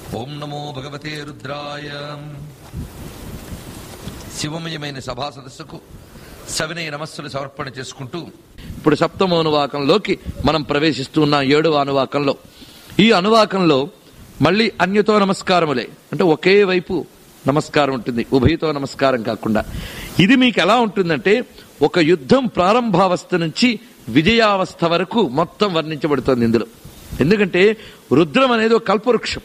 ఓం నమో భగవతే రుద్రాయ. శివమయమైన సభా సదస్సుకు సవినయ నమస్సులు సమర్పణ చేసుకుంటూ ఇప్పుడు సప్తమ అనువాకంలోకి మనం ప్రవేశిస్తూ ఉన్నాం. 7వ అనువాకంలో. ఈ అనువాకంలో మళ్ళీ అన్యతో నమస్కారములే, అంటే ఒకే వైపు నమస్కారం ఉంటుంది, ఉభయతో నమస్కారం కాకుండా. ఇది మీకు ఎలా ఉంటుందంటే ఒక యుద్ధం ప్రారంభావస్థ నుంచి విజయావస్థ వరకు మొత్తం వర్ణించబడుతోంది ఇందులో. ఎందుకంటే రుద్రం అనేది ఒక కల్పవృక్షం.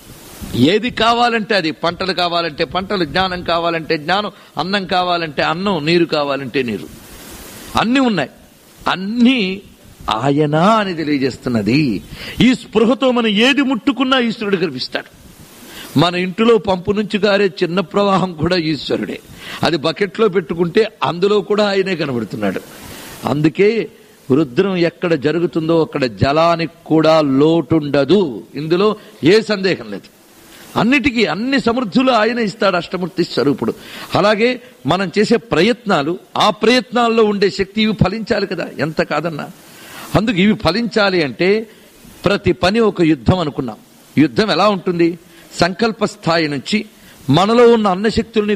ఏది కావాలంటే అది, పంటలు కావాలంటే పంటలు, జ్ఞానం కావాలంటే జ్ఞానం, అన్నం కావాలంటే అన్నం, నీరు కావాలంటే నీరు, అన్నీ ఉన్నాయి. అన్నీ ఆయన అని తెలియజేస్తున్నది. ఈ స్పృహతో మనం ఏది ముట్టుకున్నా ఈశ్వరుడు కనిపిస్తాడు. మన ఇంటిలో పంపు నుంచి గారే చిన్న ప్రవాహం కూడా ఈశ్వరుడే. అది బకెట్లో పెట్టుకుంటే అందులో కూడా ఆయనే కనబడుతున్నాడు. అందుకే రుద్రం ఎక్కడ జరుగుతుందో అక్కడ జలానికి కూడా లోటుండదు. ఇందులో ఏ సందేహం లేదు. అన్నిటికీ అన్ని సమృద్ధులు ఆయన ఇస్తాడు, అష్టమూర్తి స్వరూపుడు. అలాగే మనం చేసే ప్రయత్నాలు, ఆ ప్రయత్నాల్లో ఉండే శక్తి ఇవి ఫలించాలి కదా, ఎంత కాదన్నా. అందుకు ఇవి ఫలించాలి అంటే ప్రతి పని ఒక యుద్ధం అనుకున్నాం. యుద్ధం ఎలా ఉంటుంది? సంకల్ప స్థాయి నుంచి మనలో ఉన్న అన్న శక్తుల్ని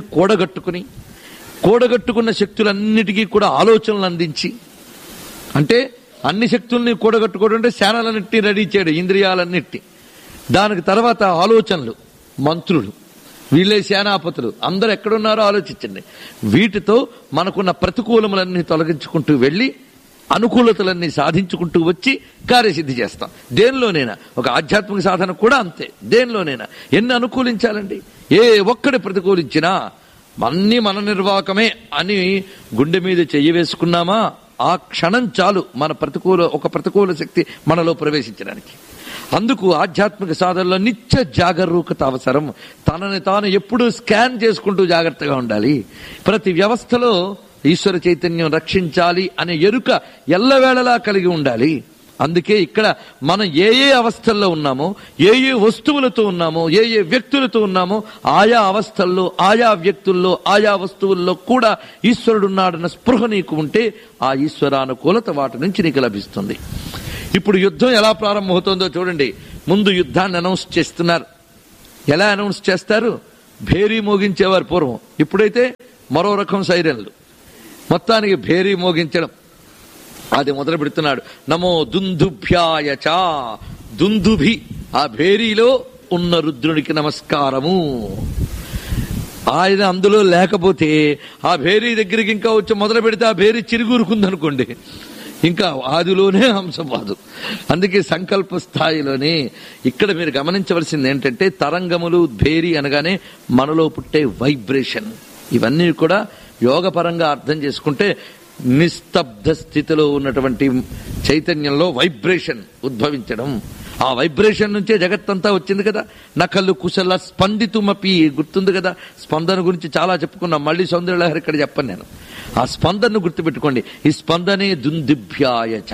కూడగట్టుకున్న శక్తులన్నిటికీ కూడా ఆలోచనలు అందించి, అంటే అన్ని శక్తుల్ని కూడగట్టుకోవడం అంటే శానాలన్నిటినీ రెడీ చేయడం, ఇంద్రియాలన్నిటి. దానికి తర్వాత ఆలోచనలు, మంత్రులు, వీళ్ళే సేనాపతులు, అందరు ఎక్కడున్నారో ఆలోచించండి. వీటితో మనకున్న ప్రతికూలములన్నీ తొలగించుకుంటూ వెళ్ళి అనుకూలతలన్నీ సాధించుకుంటూ వచ్చి కార్యసిద్ధి చేస్తాం. దేనిలోనైనా, ఒక ఆధ్యాత్మిక సాధన కూడా అంతే. దేనిలోనైనా ఎన్ని అనుకూలించాలండి? ఏ ఒక్కడి ప్రతికూలించినా అన్నీ మన నిర్వాకమే అని గుండె మీద చెయ్యి వేసుకున్నామా, ఆ క్షణం చాలు మన ఒక ప్రతికూల శక్తి మనలో ప్రవేశించడానికి. అందుకు ఆధ్యాత్మిక సాధనలో నిత్య జాగరూకత అవసరం. తనని తాను ఎప్పుడూ స్కాన్ చేసుకుంటూ జాగ్రత్తగా ఉండాలి. ప్రతి వ్యవస్థలో ఈశ్వర చైతన్యం రక్షించాలి అనే ఎరుక ఎల్లవేళలా కలిగి ఉండాలి. అందుకే ఇక్కడ మనం ఏ ఏ అవస్థల్లో ఉన్నామో, ఏ ఏ వస్తువులతో ఉన్నామో, ఏ ఏ వ్యక్తులతో ఉన్నామో, ఆయా అవస్థల్లో, ఆయా వ్యక్తుల్లో, ఆయా వస్తువుల్లో కూడా ఈశ్వరుడున్నాడన్న స్పృహ నీకు ఉంటే ఆ ఈశ్వరానుకూలత వాటి నుంచి నీకు లభిస్తుంది. ఇప్పుడు యుద్ధం ఎలా ప్రారంభమవుతుందో చూడండి. ముందు యుద్ధాన్ని అనౌన్స్ చేస్తున్నారు. ఎలా అనౌన్స్ చేస్తారు? భేరీ మోగించేవారు పూర్వం, ఇప్పుడైతే మరో రకం సైరన్లు. మొత్తానికి భేరీ మోగించడం అది మొదలు పెడుతున్నాడు. నమో దుందుభ్యాయచ. దుందుభి, ఆ భేరీలో ఉన్న రుద్రునికి నమస్కారము. ఆయన అందులో లేకపోతే ఆ భేరీ దగ్గరికి ఇంకా వచ్చి మొదలు పెడితే ఆ భేరీ చిరుగురుకుందనుకోండి, ఇంకా ఆదిలోనే హంసపాదు. అందుకే సంకల్ప స్థాయిలోనే ఇక్కడ మీరు గమనించవలసింది ఏంటంటే తరంగములు, భేరీ అనగానే మనలో పుట్టే వైబ్రేషన్. ఇవన్నీ కూడా యోగపరంగా అర్థం చేసుకుంటే నిస్తబ్ద స్థితిలో ఉన్నటువంటి చైతన్యంలో వైబ్రేషన్ ఉద్భవించడం. ఆ వైబ్రేషన్ నుంచే జగత్తంతా వచ్చింది కదా. నకలు కుశల స్పందితుమపి, గుర్తుంది కదా. స్పందన గురించి చాలా చెప్పుకున్నాం, మళ్ళీ సౌందర్యలహరి ఇక్కడ చెప్పను నేను. ఆ స్పందనను గుర్తుపెట్టుకోండి. ఈ స్పందనే దుందుభ్యాయచ.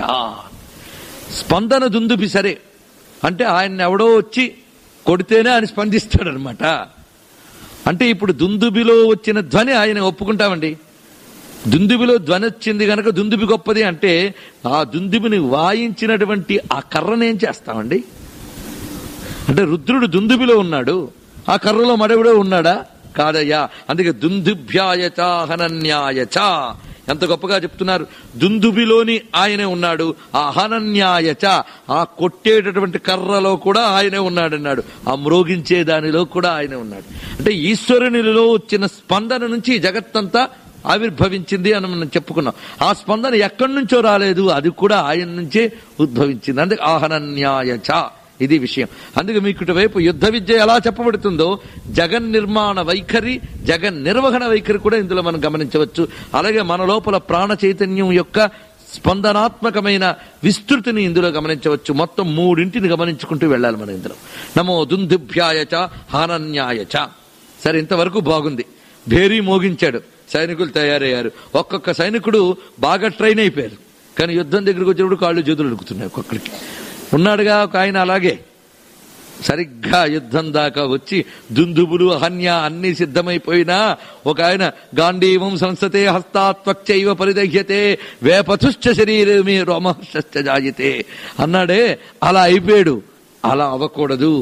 స్పందన దుందుభి సరే అంటే ఆయన ఎవడో వచ్చి కొడితేనే ఆయన స్పందిస్తాడనమాట. అంటే ఇప్పుడు దుందుబిలో వచ్చిన ధ్వని ఆయన ఒప్పుకుంటామండి. దుందుబిలో ధ్వని వచ్చింది కనుక దుందుబి గొప్పది అంటే ఆ దుందుబిని వాయించినటువంటి ఆ కర్రనేం చేస్తామండి? అంటే రుద్రుడు దుందుబిలో ఉన్నాడు, ఆ కర్రలో మడవిడో ఉన్నాడా? కాదయ్యా. అందుకే దుందుభ్యాయచ హనన్యాయచ. ఎంత గొప్పగా చెప్తున్నారు. దుందుబిలోని ఆయనే ఉన్నాడు, ఆ హనన్యాయచ, ఆ కొట్టేటటువంటి కర్రలో కూడా ఆయనే ఉన్నాడన్నాడు, ఆ మ్రోగించే దానిలో కూడా ఆయనే ఉన్నాడు. అంటే ఈశ్వరునిలో వచ్చిన స్పందన నుంచి జగత్తంతా ఆవిర్భవించింది అని మనం చెప్పుకున్నాం. ఆ స్పందన ఎక్కడి నుంచో రాలేదు, అది కూడా ఆయన నుంచే ఉద్భవించింది. అందుకే ఆహనన్యాయచ, ఇది విషయం. అందుకే మీకు ఇటువైపు యుద్ధ విద్య ఎలా చెప్పబడుతుందో జగన్ నిర్మాణ వైఖరి, జగన్ నిర్వహణ వైఖరి కూడా ఇందులో మనం గమనించవచ్చు. అలాగే మన లోపల ప్రాణ చైతన్యం యొక్క స్పందనాత్మకమైన విస్తృతిని ఇందులో గమనించవచ్చు. మొత్తం 3 గమనించుకుంటూ వెళ్ళాలి మనం ఇందులో. నమో దుందుభ్యాయచ హానన్యాయచ. సరే, ఇంతవరకు బాగుంది. భేరీ మోగించాడు, సైనికులు తయారయ్యారు. ఒక్కొక్క సైనికుడు బాగా ట్రైన్ అయిపోయారు. కానీ యుద్ధం దగ్గరికి వచ్చినప్పుడు కాళ్ళు చేతులు అడుగుతున్నాయి. ఒక్కొక్కరికి ఉన్నాడుగా ఒక ఆయన అలాగే సరిగ్గా యుద్ధం దాకా వచ్చి దుందుబులు, హన్య అన్ని సిద్ధమైపోయినా ఒక ఆయన గాంధీవం సంస్థతే హస్తాత్వక్చైవ పరిదహ్యతే వేపతుశ్చ శరీరమే రోమశ్చ జాయతే అన్నాడే. అలా అయిపోయాడు. అలా అవ్వకూడదు.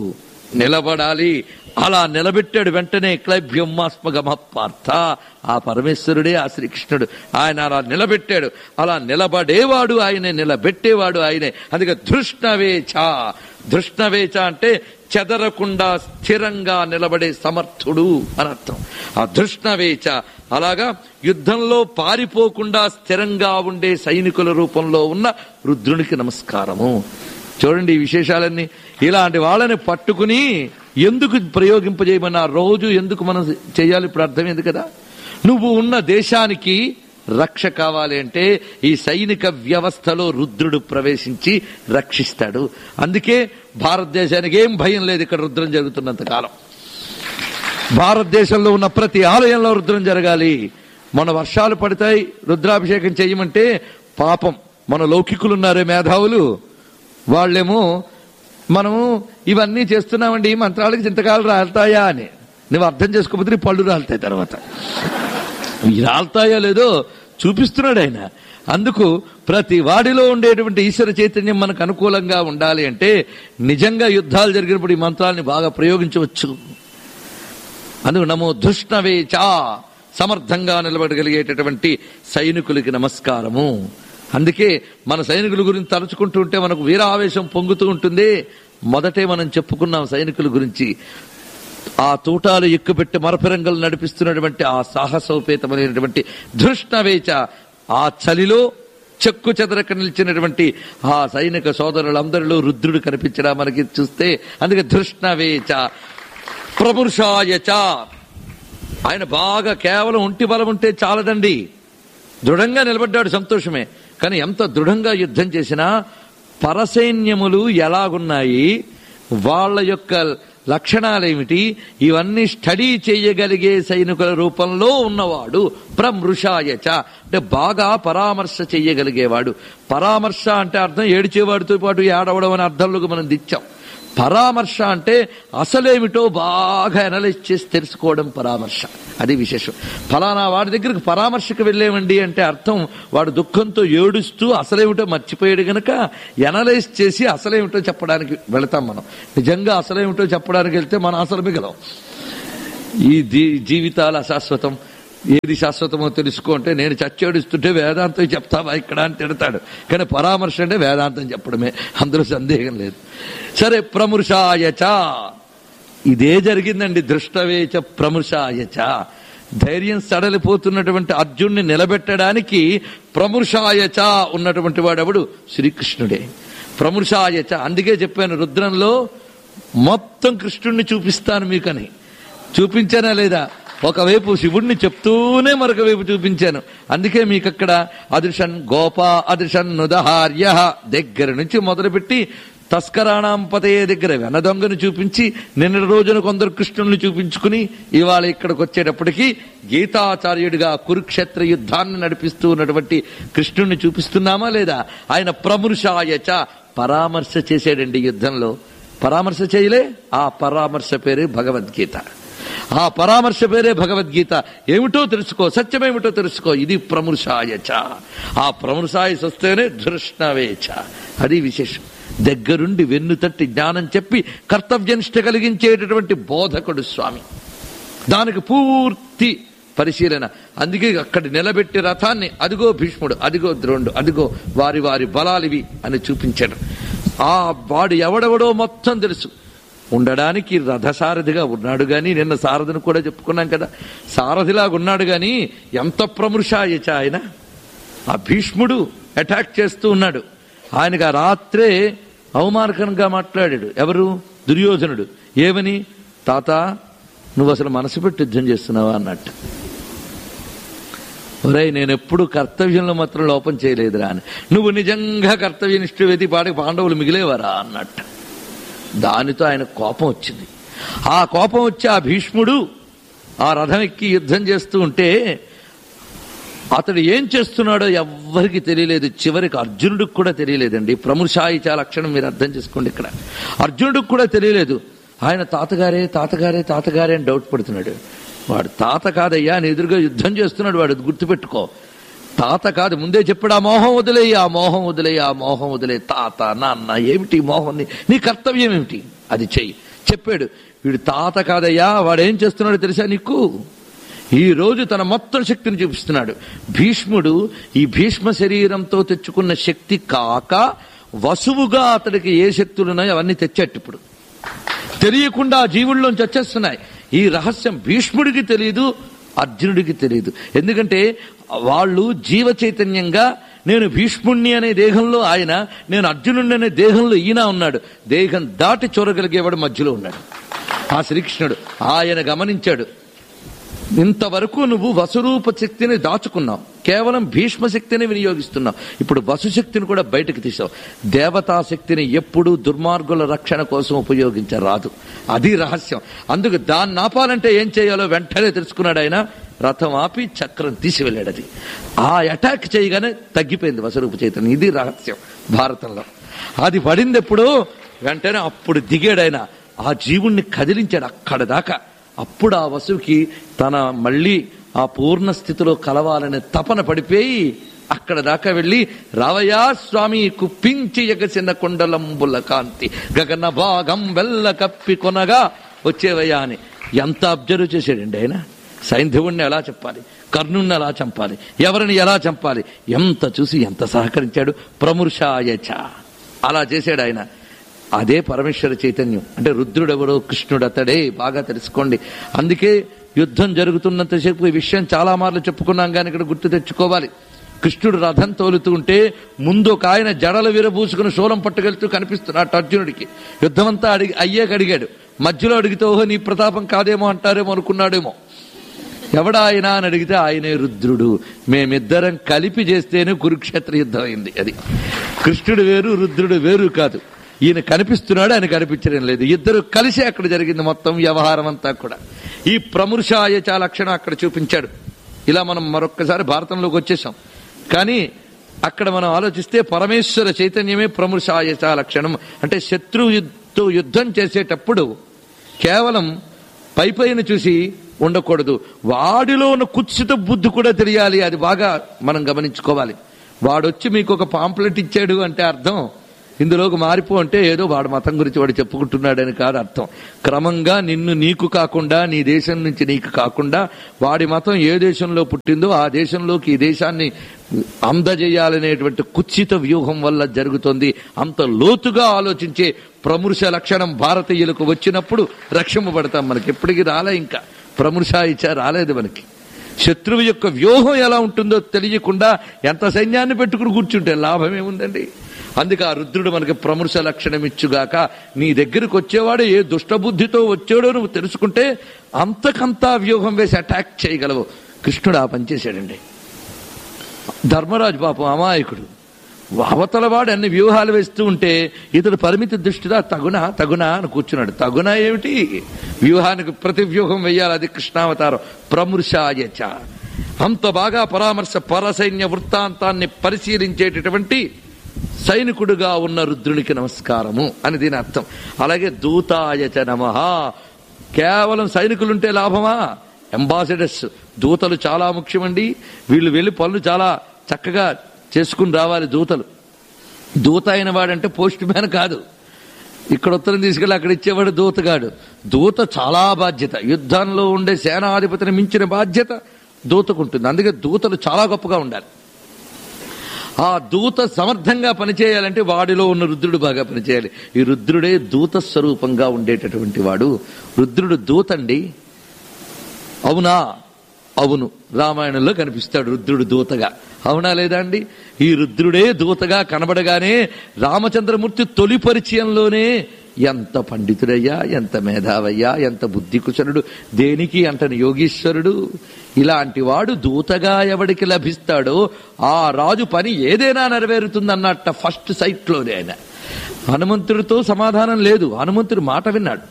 నిలబడాలి. అలా నిలబెట్టాడు. వెంటనే క్లైభ్యమాస్మగమ పార్థ, ఆ పరమేశ్వరుడే ఆ శ్రీకృష్ణుడు. ఆయన అలా నిలబెట్టాడు. అలా నిలబడేవాడు ఆయనే, నిలబెట్టేవాడు ఆయనే. అందుకే ధృష్ణవేచ. ధృష్ణవేచ అంటే చెదరకుండా స్థిరంగా నిలబడే సమర్థుడు అని అర్థం. ఆ ధృష్ణవేచ అలాగా యుద్ధంలో పారిపోకుండా స్థిరంగా ఉండే సైనికుల రూపంలో ఉన్న రుద్రునికి నమస్కారము. చూడండి ఈ విశేషాలన్నీ. ఇలాంటి వాళ్ళని పట్టుకుని ఎందుకు ప్రయోగింపజేయమన్నా, రోజు ఎందుకు మనం చేయాలి? ఇప్పుడు అర్థమైంది కదా. నువ్వు ఉన్న దేశానికి రక్ష కావాలి అంటే ఈ సైనిక వ్యవస్థలో రుద్రుడు ప్రవేశించి రక్షిస్తాడు. అందుకే భారతదేశానికి ఏం భయం లేదు ఇక్కడ రుద్రం జరుగుతున్నంత కాలం. భారతదేశంలో ఉన్న ప్రతి ఆలయంలో రుద్రం జరగాలి. మన వర్షాలు పడతాయి, రుద్రాభిషేకం చేయమంటే పాపం మన లౌకికులు ఉన్నారే మేధావులు, వాళ్ళేమో మనము ఇవన్నీ చేస్తున్నామండి, ఈ మంత్రాలకు చింతకాలు రాలుతాయా అని. నువ్వు అర్థం చేసుకోకపోతే పళ్ళు రాలుతాయి తర్వాత. రాలుతాయో లేదో చూపిస్తున్నాడు ఆయన. అందుకు ప్రతి వాడిలో ఉండేటువంటి ఈశ్వర చైతన్యం మనకు అనుకూలంగా ఉండాలి అంటే నిజంగా యుద్ధాలు జరిగినప్పుడు ఈ మంత్రాన్ని బాగా ప్రయోగించవచ్చు. అందుకు నమో ధృష్ణవేచ, సమర్థంగా నిలబడగలిగేటటువంటి సైనికులకి నమస్కారము. అందుకే మన సైనికుల గురించి తలుచుకుంటూ ఉంటే మనకు వీరావేశం పొంగుతూ ఉంటుంది. మొదటే మనం చెప్పుకున్నాం సైనికుల గురించి. ఆ తూటాలు ఎక్కుపెట్టి మరపిరంగలు నడిపిస్తున్నటువంటి ఆ సాహసోపేతమైనటువంటి ధృష్ణవేచ, ఆ చలిలో చెక్కు చెదరక నిలిచినటువంటి ఆ సైనిక సోదరులందరిలో రుద్రుడు కనిపించడా మనకి చూస్తే. అందుకే ధృష్ణవేచ. ప్రముషాయచ, ఆయన బాగా కేవలం ఒంటి బలం ఉంటే చాలదండి, దృఢంగా నిలబడ్డాడు, సంతోషమే. కానీ ఎంత దృఢంగా యుద్ధం చేసినా పరసైన్యములు ఎలాగున్నాయి, వాళ్ళ యొక్క లక్షణాలేమిటి, ఇవన్నీ స్టడీ చేయగలిగే సైనికుల రూపంలో ఉన్నవాడు ప్రమృషాయచ. అంటే బాగా పరామర్శ చెయ్యగలిగేవాడు. పరామర్శ అంటే అర్థం ఏడిచేవాడితో పాటు ఏడవడం అనే అర్థంలోకి మనం దిచ్చాం. పరామర్శ అంటే అసలేమిటో బాగా అనలైజ్ చేసి తెలుసుకోవడం పరామర్శ. అది విశేషం. ఫలానా వాడి దగ్గరికి పరామర్శకు వెళ్ళేవండి అంటే అర్థం వాడు దుఃఖంతో ఏడుస్తూ అసలేమిటో మర్చిపోయాడు గనక ఎనలైజ్ చేసి అసలేమిటో చెప్పడానికి వెళతాం మనం. నిజంగా అసలేమిటో చెప్పడానికి వెళ్తే మనం అసలు మిగలం. ఈ జీవితాలు అశాశ్వతం, ఏది శాశ్వతమో తెలుసుకో అంటే నేను చచ్చేడుస్తుంటే వేదాంతం చెప్తావా ఇక్కడ అని తిడతాడు. కానీ పరామర్శ అంటే వేదాంతం చెప్పడమే, అందులో సందేహం లేదు. సరే, ప్రమృషాయచ, ఇదే జరిగిందండి. దృష్టవేచ ప్రమృషాయచ. ధైర్యం సడలిపోతున్నటువంటి అర్జున్ని నిలబెట్టడానికి ప్రమృషాయచ ఉన్నటువంటి వాడెవడు? శ్రీకృష్ణుడే. ప్రమృషాయచ. అందుకే చెప్పాను రుద్రంలో మొత్తం కృష్ణుడిని చూపిస్తాను మీకని. చూపించానా లేదా? ఒకవైపు శివుణ్ణి చెప్తూనే మరొక వైపు చూపించాను. అందుకే మీకు అక్కడ అదృశన్ గోప అదృశన్ నుదహార్య దగ్గర నుంచి మొదలుపెట్టి తస్కరాణాంపతయ దగ్గర వెనదొంగను చూపించి నిన్న రోజున కొందరు కృష్ణుల్ని చూపించుకుని ఇవాళ ఇక్కడికి వచ్చేటప్పటికీ గీతాచార్యుడిగా కురుక్షేత్ర యుద్ధాన్ని నడిపిస్తూ ఉన్నటువంటి కృష్ణుణ్ణి చూపిస్తున్నామా లేదా? ఆయన ప్రమృషాయచ, పరామర్శ చేశాడండి యుద్ధంలో. పరామర్శ చేయలే, ఆ పరామర్శ పేరే భగవద్గీత. ఆ పరామర్శ పేరే భగవద్గీత. ఏమిటో తెలుసుకో, సత్యమేమిటో తెలుసుకో. ఇది ప్రమృషాయచ. ఆ ప్రమృషాయచ వస్తేనే ధృష్ణవేచ. అది విశేషం. దగ్గరుండి వెన్ను తట్టి జ్ఞానం చెప్పి కర్తవ్యనిష్ట కలిగించేటటువంటి బోధకుడు స్వామి. దానికి పూర్తి పరిశీలన. అందుకే అక్కడ నిలబెట్టి రథాన్ని అదిగో భీష్ముడు, అదిగో ద్రోణుడు, అదిగో వారి వారి బలాలివి అని చూపించాడు. ఆ వాడు ఎవడెవడో మొత్తం తెలుసు. ఉండడానికి రథసారథిగా ఉన్నాడు గాని, నిన్న సారథిని కూడా చెప్పుకున్నాం కదా, సారథిలాగా ఉన్నాడు గాని ఎంత ప్రమృషాయచ ఆయన. ఆ భీష్ముడు అటాక్ చేస్తూ ఉన్నాడు. ఆయనకు ఆ రాత్రే అవమానకరంగా మాట్లాడాడు. ఎవరు? దుర్యోధనుడు. ఏమని? తాత, నువ్వు అసలు మనసు పెట్టి యుద్ధం చేస్తున్నావా అన్నట్టు. ఒరే, నేను ఎప్పుడు కర్తవ్యంలో మాత్రం లోపం చేయలేదురా అని. నువ్వు నిజంగా కర్తవ్యనిష్ఠువేది పాడికి పాండవులు మిగిలేవారా అన్నట్టు. దానితో ఆయన కోపం వచ్చింది. ఆ కోపం వచ్చి ఆ భీష్ముడు ఆ రథం ఎక్కి యుద్ధం చేస్తూ ఉంటే అతడు ఏం చేస్తున్నాడో ఎవ్వరికి తెలియలేదు. చివరికి అర్జునుడికి కూడా తెలియలేదండి. ప్రమృషాయిచ లక్షణం మీరు అర్థం చేసుకోండి. ఇక్కడ అర్జునుడికి కూడా తెలియలేదు. ఆయన తాతగారే తాతగారే తాతగారే అని డౌట్ పడుతున్నాడు. వాడు తాత కాదయ్యా, నీ ఎదురుగా యుద్ధం చేస్తున్నాడు వాడు, గుర్తుపెట్టుకో. తాత కాదు, ముందే చెప్పాడు. ఆ మోహం వదిలేయి, ఆ మోహం వదిలేయి, ఆ మోహం వదిలే. తాత నాన్న ఏమిటి మోహం? నీ కర్తవ్యం ఏమిటి? అది చెయ్యి. చెప్పాడు. వీడు తాత కాదయ్యా, వాడేం చేస్తున్నాడో తెలుసా నీకు? ఈ రోజు తన మొత్తం శక్తిని చూపిస్తున్నాడు. భీష్ముడు ఈ భీష్మ శరీరంతో తెచ్చుకున్న శక్తి కాక వసువుగా అతడికి ఏ శక్తులున్నాయో అవన్నీ తెచ్చాడు. ఇప్పుడు తెలియకుండా జీవుల్లోంచి వచ్చేస్తున్నాయి. ఈ రహస్యం భీష్ముడికి తెలియదు, అర్జునుడికి తెలియదు. ఎందుకంటే వాళ్ళు జీవ చైతన్యంగా, నేను భీష్ముణ్ణి అనే దేహంలో ఆయన, నేను అర్జునుడిని అనే దేహంలో ఈయన ఉన్నాడు. దేహం దాటి చూడగలిగేవాడు మధ్యలో ఉన్నాడు ఆ శ్రీకృష్ణుడు. ఆయన గమనించాడు, ఇంతవరకు నువ్వు వసురూప శక్తిని దాచుకున్నావు, కేవలం భీష్మ శక్తిని వినియోగిస్తున్నావు. ఇప్పుడు వసుశక్తిని కూడా బయటకు తీసావు. దేవతా శక్తిని ఎప్పుడూ దుర్మార్గుల రక్షణ కోసం ఉపయోగించరాదు. అది రహస్యం. అందుకు దాన్ని ఆపాలంటే ఏం చేయాలో వెంటనే తెలుసుకున్నాడు ఆయన. రథం ఆపి చక్రం తీసి వెళ్ళాడు. అది ఆ అటాక్ చేయగానే తగ్గిపోయింది వసురూప చైతన్యం. ఇది రహస్యం భారతంలో. అది పడింది ఎప్పుడు, వెంటనే అప్పుడు దిగాడు ఆయన. ఆ జీవుణ్ణి కదిలించాడు అక్కడ దాకా. అప్పుడు ఆ వసువుకి తన మళ్ళీ ఆ పూర్ణ స్థితిలో కలవాలనే తపన పడిపోయి అక్కడ దాకా వెళ్ళి, రావయ్యా స్వామి కుప్పించి ఎగసిన కొండలంబుల కాంతి గగన భాగం వెల్ల కప్పి కొనగా వచ్చేవయ్యా అని ఎంత అబ్జర్వ్ చేశాడండి ఆయన. సైంధవుణ్ణి ఎలా చెప్పాలి, కర్ణుణ్ణి ఎలా చంపాలి, ఎవరిని ఎలా చంపాలి, ఎంత చూసి ఎంత సహకరించాడు. ప్రముర్షాయచ అలా చేశాడు ఆయన. అదే పరమేశ్వర చైతన్యం. అంటే రుద్రుడెవడో కృష్ణుడు అతడే. బాగా తెలుసుకోండి. అందుకే యుద్ధం జరుగుతున్నంతసేపు ఈ విషయం చాలా మార్లు చెప్పుకున్నాం, కానీ ఇక్కడ గుర్తు తెచ్చుకోవాలి. కృష్ణుడు రథం తోలుతూ ఉంటే ముందు ఒక ఆయన జడలు విరబూసుకుని శూలం పట్టుకెళ్తూ కనిపిస్తున్నాడు అర్జునుడికి. యుద్ధమంతా అయ్యాక అడిగాడు. మధ్యలో అడిగితే ఓహో నీ ప్రతాపం కాదేమో అంటారేమో అనుకున్నాడేమో. ఎవడా ఆయన అని అడిగితే ఆయనే రుద్రుడు. మేమిద్దరం కలిపి చేస్తేనే కురుక్షేత్ర యుద్ధం అయింది. అది కృష్ణుడు వేరు, రుద్రుడు వేరు కాదు. ఈయన కనిపిస్తున్నాడు, ఆయన కనిపించడం లేదు. ఇద్దరు కలిసి అక్కడ జరిగింది మొత్తం వ్యవహారం అంతా కూడా. ఈ ప్రముర్షాయచ లక్షణం అక్కడ చూపించాడు. ఇలా మనం మరొక్కసారి భారతంలోకి వచ్చేసాం. కానీ అక్కడ మనం ఆలోచిస్తే పరమేశ్వర చైతన్యమే ప్రముర్షాయచ లక్షణం. అంటే శత్రువుతో యుద్ధం చేసేటప్పుడు కేవలం పైపైన చూసి ఉండకూడదు. వాడిలో ఉన్న కుత్సిత బుద్ధి కూడా తెలియాలి. అది బాగా మనం గమనించుకోవాలి. వాడొచ్చి మీకు ఒక పాంప్లెట్ ఇచ్చాడు అంటే అర్థం ఇందులోకి మారిపో అంటే ఏదో వాడు మతం గురించి వాడు చెప్పుకుంటున్నాడని కాదు అర్థం. క్రమంగా నిన్ను నీకు కాకుండా, నీ దేశం నుంచి నీకు కాకుండా, వాడి మతం ఏ దేశంలో పుట్టిందో ఆ దేశంలోకి ఈ దేశాన్ని అందజేయాలనేటువంటి కుత్సిత వ్యూహం వల్ల జరుగుతుంది. అంత లోతుగా ఆలోచించే ప్రముర్ష లక్షణం భారతీయులకు వచ్చినప్పుడు రక్షింపబడతాం. మనకి ఎప్పటికీ రాలే, ఇంకా ప్రముర్ష ఇచ్చా రాలేదు మనకి. శత్రువు యొక్క వ్యూహం ఎలా ఉంటుందో తెలియకుండా ఎంత సైన్యాన్ని పెట్టుకుని కూర్చుంటే లాభం ఏముందండి. అందుకే ఆ రుద్రుడు మనకి ప్రముర్ష లక్షణం ఇచ్చుగాక. నీ దగ్గరకు వచ్చేవాడు ఏ దుష్టబుద్ధితో వచ్చాడో నువ్వు తెలుసుకుంటే అంతకంతా వ్యూహం వేసి అటాక్ చేయగలవు. కృష్ణుడు ఆ పనిచేశాడండి. ధర్మరాజు పాపం అమాయకుడు, అవతలవాడు అన్ని వ్యూహాలు వేస్తూ ఉంటే ఇతడు పరిమితి దృష్టిగా తగునా అని కూర్చున్నాడు. తగునా ఏమిటి, వ్యూహానికి ప్రతి వ్యూహం వెయ్యాలి. అది కృష్ణావతారం. ప్రముర్షాయచ అంత బాగా పరామర్శ పరసైన్య వృత్తాంతాన్ని పరిశీలించేటటువంటి సైనికుడుగా ఉన్న రుద్రునికి నమస్కారము అని దీని అర్థం. అలాగే దూతాయచ నమః. కేవలం సైనికులుంటే లాభమా? అంబాసిడర్స్, దూతలు చాలా ముఖ్యమండి. వీళ్ళు వెళ్ళి పనులు చాలా చక్కగా చేసుకుని రావాలి. దూతలు, దూత అయిన వాడంటే పోస్ట్ మ్యాన్ కాదు. ఇక్కడ ఉత్తరం తీసుకెళ్ళి అక్కడ ఇచ్చేవాడు దూతగాడు. దూత చాలా బాధ్యత. యుద్ధంలో ఉండే సేనాధిపతిని మించిన బాధ్యత దూతకుంటుంది. అందుకే దూతలు చాలా గొప్పగా ఉండాలి. ఆ దూత సమర్థంగా పనిచేయాలంటే వాడిలో ఉన్న రుద్రుడు బాగా పనిచేయాలి. ఈ రుద్రుడే దూత స్వరూపంగా ఉండేటటువంటి వాడు. రుద్రుడు దూతండి. అవునా? అవును. రామాయణంలో కనిపిస్తాడు రుద్రుడు దూతగా. అవునా లేదా అండి? ఈ రుద్రుడే దూతగా కనబడగానే రామచంద్రమూర్తి తొలి పరిచయంలోనే ఎంత పండితుడయ్యా, ఎంత మేధావయ్యా, ఎంత బుద్ధికుశలుడు, దేనికి అంటని యోగీశ్వరుడు. ఇలాంటి వాడు దూతగా ఎవడికి లభిస్తాడో ఆ రాజు పని ఏదైనా నెరవేరుతుందన్నట్ట ఫస్ట్ సైట్లోనే. ఆయన హనుమంతుడితో సమాధానం లేదు. హనుమంతుడు మాట విన్నాడు.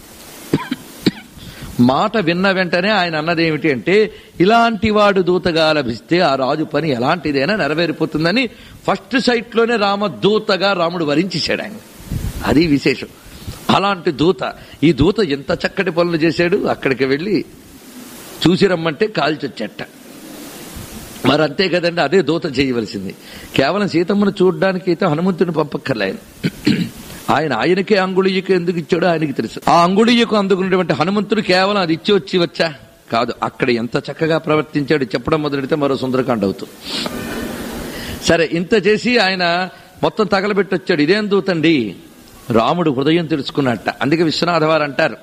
మాట విన్న వెంటనే ఆయన అన్నదేమిటి అంటే, ఇలాంటి వాడు దూతగా లభిస్తే ఆ రాజు పని ఎలాంటిదైనా నెరవేరిపోతుందని ఫస్ట్ సైట్లోనే రామదూతగా రాముడు వరించేశాడు ఆయన. అది విశేషం. అలాంటి దూత. ఈ దూత ఎంత చక్కటి పనులు చేశాడు. అక్కడికి వెళ్ళి చూసి రమ్మంటే కాల్చొచ్చట. మరి అంతే కదండి, అదే దూత చేయవలసింది. కేవలం సీతమ్మను చూడడానికి అయితే హనుమంతుడిని పంపక్కర్లే. ఆయనకే అంగుళీయకు ఎందుకు ఇచ్చాడో ఆయనకి తెలుసు. ఆ అంగుళీయకు అందుకున్నటువంటి హనుమంతుడు కేవలం అది ఇచ్చి వచ్చా కాదు, అక్కడ ఎంత చక్కగా ప్రవర్తించాడు చెప్పడం మొదలెడితే మరో సుందరకాండ అవుతుంది. సరే, ఇంత చేసి ఆయన మొత్తం తగలబెట్టి వచ్చాడు. ఇదేం దూతండి, రాముడు హృదయం తెలుసుకున్నట్ట. అందుకే విశ్వనాథ వారు అంటారు,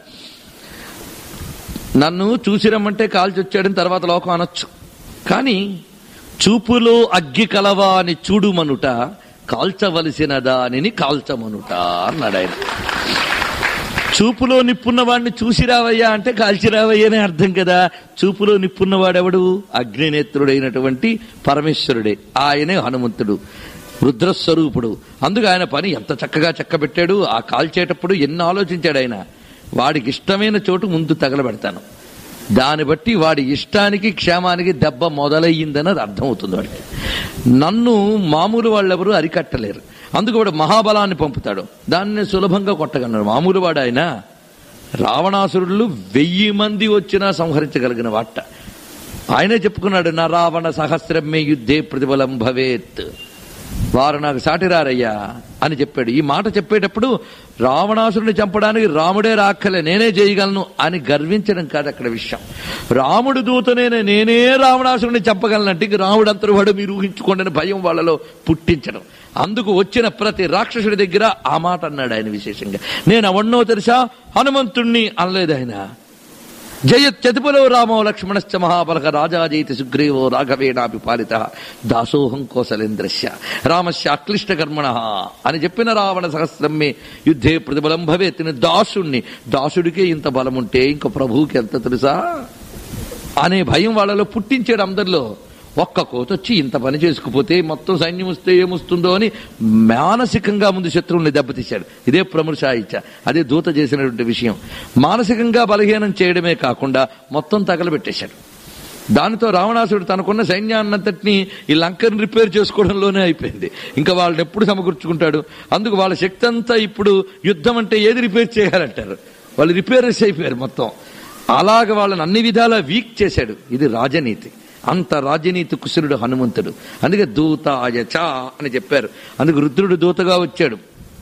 నన్ను చూసిరమ్మంటే కాల్చి వచ్చాడని తర్వాత లోకం అనొచ్చు, కానీ చూపులో అగ్గి కలవా అని చూడుమనుట, కాల్చవలసిన దానిని కాల్చమనుట అన్నాడు ఆయన. చూపులో నిప్పున్నవాడిని చూసి రావయ్యా అంటే కాల్చి రావయ్యనే అర్థం కదా. చూపులో నిప్పున్నవాడెవడు? అగ్నినేత్రుడైనటువంటి పరమేశ్వరుడే, ఆయనే హనుమంతుడు, రుద్రస్వరూపుడు. అందుకు ఆయన పని ఎంత చక్కగా చక్కబెట్టాడు. ఆ కాల్చేటప్పుడు ఎన్ని ఆలోచించాడు ఆయన. వాడికి ఇష్టమైన చోటు ముందు తగలబెడతాను, దాన్ని బట్టి వాడి ఇష్టానికి క్షేమానికి దెబ్బ మొదలయ్యిందన్నది అర్థమవుతుంది వాడికి. నన్ను మామూలు వాళ్ళెవరూ అరికట్టలేరు, అందుకు వాడు మహాబలాన్ని పంపుతాడు, దాన్ని సులభంగా కొట్టగలరు. మామూలు వాడు ఆయన. రావణాసురులు 1000 మంది వచ్చినా సంహరించగలిగిన వాట. ఆయనే చెప్పుకున్నాడు, నా రావణ సహస్రమే యుద్ధే ప్రతిఫలం భవేత్, వారు నాకు సాటిరారయ్యా అని చెప్పాడు. ఈ మాట చెప్పేటప్పుడు రావణాసురుని చంపడానికి రాముడే రాక్కలే, నేనే చేయగలను అని గర్వించడం కాదు అక్కడ విషయం. రాముడు దూతనేనే, నేనే రావణాసురుని చంపగలనంటే ఇంక రాముడు అంతరువాడు మీరు ఊహించుకోండి అని భయం వాళ్ళలో పుట్టించడం. అందుకు వచ్చిన ప్రతి రాక్షసుడి దగ్గర ఆ మాట అన్నాడు ఆయన విశేషంగా. నేను అవన్నో తెలుసా, హనుమంతుణ్ణి అనలేదు ఆయన. జయత్యతిపులో రామో లక్ష్మణశ్చ మహాబలక రాజా జయితి సుగ్రీవో రాఘవేణాపి పాలిత దాసోహం కోసలేంద్రస్య రామస్య అక్లిష్ట కర్మణ అని చెప్పిన రావణ సహస్రమే యుద్ధే ప్రతిబలం భవేత్. దాసుణ్ణి, దాసుడికే ఇంత బలం ఉంటే ఇంక ప్రభువుకి ఎంత తెలుసా అనే భయం వాళ్ళలో పుట్టించాడు అందరిలో. ఒక్క కోతొచ్చి ఇంత పని చేసుకుపోతే మొత్తం సైన్యం వస్తే ఏమొస్తుందో అని మానసికంగా ముందు శత్రువుల్ని దెబ్బతీశాడు. ఇదే ప్రముషాయిచ్చ, అదే దూత చేసినటువంటి విషయం. మానసికంగా బలహీనం చేయడమే కాకుండా మొత్తం తగలబెట్టేశాడు. దానితో రావణాసుడు తనకున్న సైన్యాన్నంతటినీ ఈ లంకను రిపేర్ చేసుకోవడంలోనే అయిపోయింది. ఇంకా వాళ్ళని ఎప్పుడు సమకూర్చుకుంటాడు? అందుకు వాళ్ళ శక్తి అంతా ఇప్పుడు యుద్ధం అంటే ఏది రిపేర్ చేయాలంటారు, వాళ్ళు రిపేర్స్ అయిపోయారు మొత్తం. అలాగ వాళ్ళని అన్ని విధాలా వీక్ చేశాడు. ఇది రాజనీతి. అంత రాజనీతి కుశలుడు హనుమంతుడు. అందుకే దూతాయచ అని చెప్పారు. అందుకు రుద్రుడు దూతగా వచ్చాడు.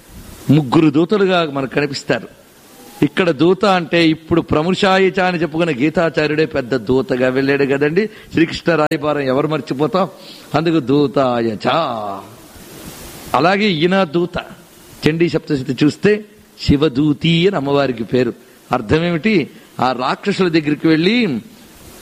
3 దూతలుగా మనకు కనిపిస్తారు. ఇక్కడ దూత అంటే ఇప్పుడు ప్రముషాయచ అని చెప్పుకున్న గీతాచార్యుడే పెద్ద దూతగా వెళ్ళాడు కదండి. శ్రీకృష్ణ రాయబారం ఎవరు మర్చిపోతాం. అందుకు దూతాయచ. అలాగే ఈయన దూత. చండీ సప్తశతి చూస్తే శివదూతి అని అమ్మవారికి పేరు. అర్థమేమిటి? ఆ రాక్షసుల దగ్గరికి వెళ్ళి